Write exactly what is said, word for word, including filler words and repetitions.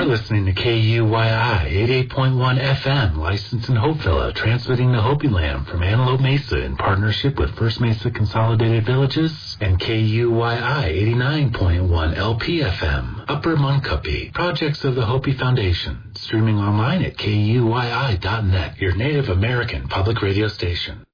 listening to K U Y I eighty-eight point one F M, licensed in Hopevilla, transmitting to Hopi Land from Antelope Mesa in partnership with First Mesa Consolidated Villages and K U Y I eighty-nine point one L P F M, Upper Muncupi, projects of the Hopi Foundation, streaming online at K U Y I dot net, your Native American public radio station.